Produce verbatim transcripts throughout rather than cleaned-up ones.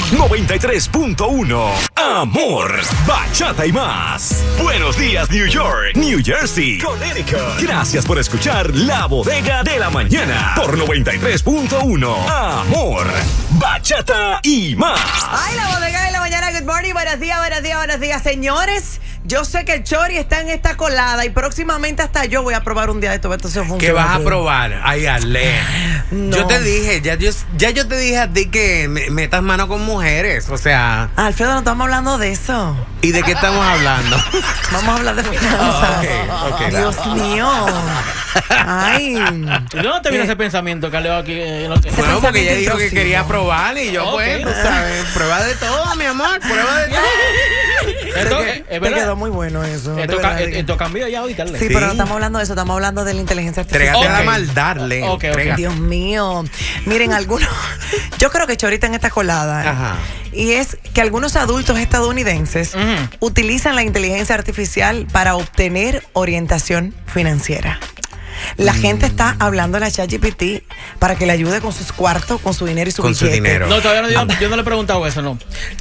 noventa y tres punto uno. Amor, bachata y más. Buenos días, New York, New Jersey, Connecticut. Gracias por escuchar La Bodega de la Mañana por noventa y tres punto uno. Amor, bachata y más. Ay, La Bodega de la Mañana. Good morning, buenos días, buenos días, buenos días, señores. Yo sé que el Chori está en esta colada y próximamente hasta yo voy a probar un día de esto. esto se ¿Qué vas a probar? Ay, Ale. No. Yo te dije, ya yo, ya yo te dije a ti que me, metas mano con mujeres, o sea. Alfredo, no estamos hablando de eso. ¿Y de qué estamos hablando? Vamos a hablar de finanzas. Oh, okay, okay, Dios no. mío. Ay. ¿De dónde te viene ese pensamiento que leo aquí? Eh, lo que... Bueno, porque ella dijo que intrusivo. quería probar y yo, Okay. pues, tú sabes, prueba de todo, mi amor, prueba de todo. Esto, Te, es te verdad. quedó muy bueno eso. de Esto, verdad ca- que- esto cambió ya hoy, Carle. Sí, Sí. pero no estamos hablando de eso, estamos hablando de la inteligencia artificial. Trégate a Ok. la maldad, Le. Ok, ok. Trégate. Dios mío. Miren, algunos. Yo creo que Chorita en esta colada. ¿eh? Ajá. Y es que algunos adultos estadounidenses Ujú. utilizan la inteligencia artificial para obtener orientación financiera. La Mm. gente está hablando a la ChatGPT para que le ayude con sus cuartos, con su dinero y su Con su billete. dinero. No, todavía no, yo, yo no le he preguntado eso, no.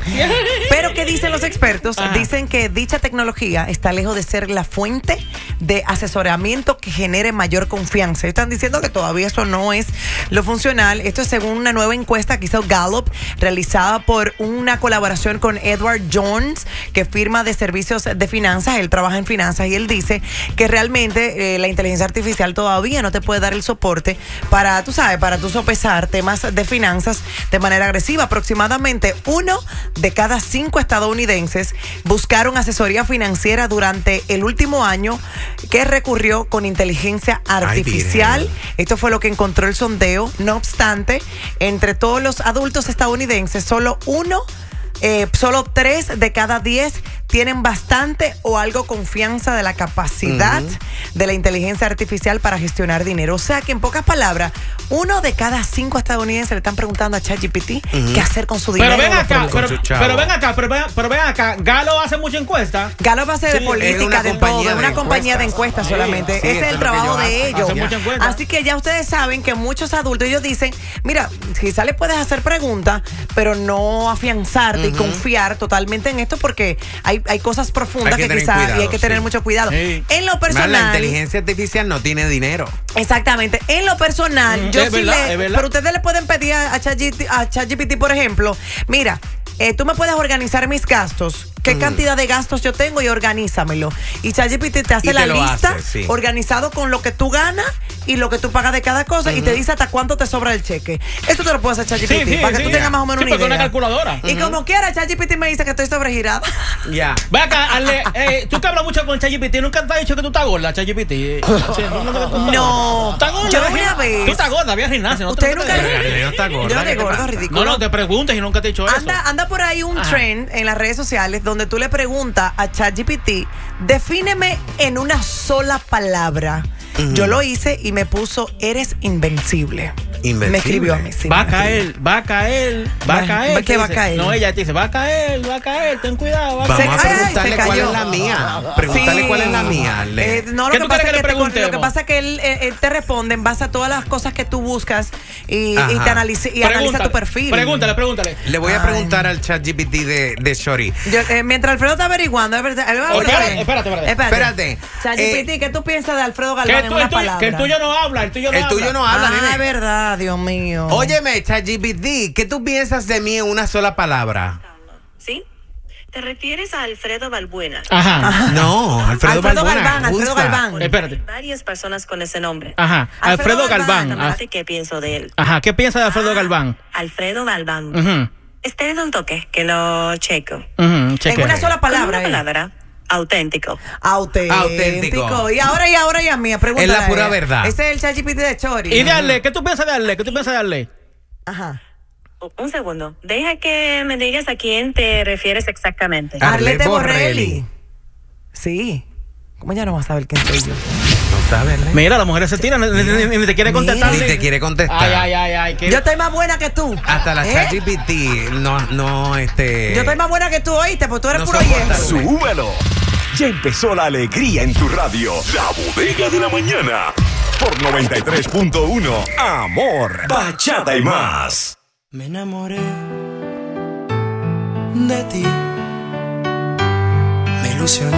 Pero ¿qué dicen los expertos? Ajá. Dicen que dicha tecnología está lejos de ser la fuente de asesoramiento que genere mayor confianza. Están diciendo que todavía eso no es lo funcional. Esto es según una nueva encuesta que hizo Gallup, realizada por una colaboración con Edward Jones, que firma de servicios de finanzas. Él trabaja en finanzas y él dice que realmente eh, la inteligencia artificial todavía no te puede dar el soporte para, tú sabes, para tú sopesar temas de finanzas de manera agresiva. Aproximadamente uno de cada cinco estadounidenses buscaron asesoría financiera durante el último año que recurrió con inteligencia artificial. Ay, Esto fue lo que encontró el sondeo. No obstante, entre todos los adultos estadounidenses, solo uno, eh, solo tres de cada diez tienen bastante o algo confianza de la capacidad Ujú. de la inteligencia artificial para gestionar dinero. O sea que en pocas palabras, uno de cada cinco estadounidenses le están preguntando a ChatGPT qué hacer con su dinero. Pero ven o los acá, problemas. pero, Con su chavo. pero ven acá, pero ven, pero ven acá. Galo hace mucha encuesta. Galo va a ser de Sí, política, es una de compañía todo, es una de compañía de encuestas. encuestas Sí, solamente. sí, Ese eso es el es lo que trabajo ellos de hacen. ellos. Hace mucha encuesta. Así que ya ustedes saben que muchos adultos, ellos dicen, mira, quizás le puedes hacer preguntas, pero no afianzarte y confiar totalmente en esto porque hay, hay cosas profundas Hay que que, tener quizás cuidado, y hay que tener sí. mucho cuidado. Sí. En lo Más, personal. la inteligencia artificial no tiene dinero. Exactamente. En lo personal, Mm, yo es sí verdad, le. es verdad. Pero ustedes le pueden pedir a, a ChatGPT, a ChatGPT, por ejemplo, mira, eh, tú me puedes organizar mis gastos. ¿Qué cantidad de gastos yo tengo? Y organízamelo. Y ChatGPT te hace Y la te lo lista hace, sí. organizado con lo que tú ganas y lo que tú pagas de cada cosa y te dice hasta cuánto te sobra el cheque. Eso te lo puede hacer ChatGPT Sí, sí, para que sí. tú tengas más o menos Sí, una porque idea. una calculadora. Y como quiera, ChatGPT me dice que estoy sobregirada. Ya. Ve acá, Ale, eh, tú que hablas mucho con ChatGPT, ¿nunca te ha dicho que tú estás gorda, ChatGPT? Eh, sí, ¿tú nunca te- tú estás No. gorda? ¿Estás gorda? Yo Ve al una gimnasio. vez- Tú estás gorda, ve al gimnasio. ¿no? Usted Tú- nunca tú- le- Ale no está gorda, Yo ¿qué de te gordo, pasa? ridículo. No, no, te preguntes y nunca te he dicho eso. Anda, anda por ahí un Ajá. trend en las redes sociales donde tú le preguntas a ChatGPT, defíneme en una sola palabra. Yo lo hice y me puso, eres invencible. Invencible. Me escribió a mí. sí, Va a me escribió. caer, va a caer, va Va- a caer. ¿qué te va a dice. caer? No, ella te dice, va a caer, va a caer, ten cuidado. Va a Vamos Se- a ay, ay, preguntarle se cuál cayó. es la mía. Pregúntale Sí. cuál es la mía, Ale. Eh, no, lo ¿Qué que tú pasa quieres es que que le te con- lo que preguntemos? pasa es que él, eh, él te responde en base a todas las cosas que tú buscas y, y Ajá. te analiza, y analiza Pregúntale, tu perfil. Pregúntale, pregúntale. Le voy a Ay. preguntar al ChatGPT de, de Shori. Yo, eh, mientras Alfredo está averiguando, él va a Oh, hablar. espérate, espérate, espérate. Espérate. ChatGPT, Eh, ¿qué tú piensas de Alfredo Que, Galván en tú- una el tuyo, palabra? que el tuyo no habla, el tuyo no El habla. tuyo no habla, Ah, nene. es verdad, Dios mío. Óyeme, ChatGPT, ¿qué tú piensas de mí en una sola palabra? ¿Sí? ¿Te refieres a Alfredo Balbuena? Ajá. No, Alfredo, Alfredo Balbuena, Galván, Alfredo gusta. Galván. Espérate. Varias personas con ese nombre. Ajá. Alfredo Alfredo Galván, Galván. No Ah, sé qué pienso de él. Ajá. ¿Qué piensas de Alfredo Galván? Alfredo Balbán. Ujú. Esperen un toque, que lo checo. Ujú, En chequea. una sola Con palabra. una eh. palabra, auténtico. Auténtico. Auténtico. Y ahora y ahora y a mí, pregúntale. Es la pura a él. verdad. Ese es el ChatGPT de Chori. Y de Ale, ¿qué tú piensas de Ale? ¿Qué tú piensas de Ale? Ajá. Un segundo. Deja que me digas a quién te refieres exactamente. Ah. Arlette Arlette Borrelli. Borrelli. Sí. ¿Cómo ya no vas a saber quién soy yo? No sabes, ¿eh? Mira, las mujeres se tiran, ni, ni- ni- ni te quiere Mira. contestar. Ni te quiere contestar. Ay, ay, ay, ay. que- Yo estoy más buena que tú. Hasta la ¿Eh? ChatGPT no, no, este... Yo estoy más buena que tú, oíste, pues tú eres No puro soporta. hierro. Súbelo. Ya empezó la alegría en tu radio. La Bodega de la Mañana. Por noventa y tres punto uno. Amor, bachata y más. Me enamoré de ti. Me ilusioné.